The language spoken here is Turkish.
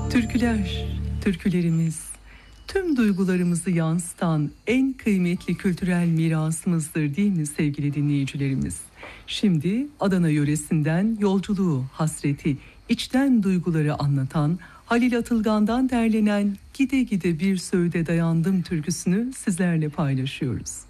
Türküler, türkülerimiz, tüm duygularımızı yansıtan en kıymetli kültürel mirasımızdır değil mi sevgili dinleyicilerimiz? Şimdi Adana yöresinden yolculuğu, hasreti, içten duyguları anlatan Halil Atılgan'dan derlenen Gide Gide Bir Söğüde Dayandım türküsünü sizlerle paylaşıyoruz.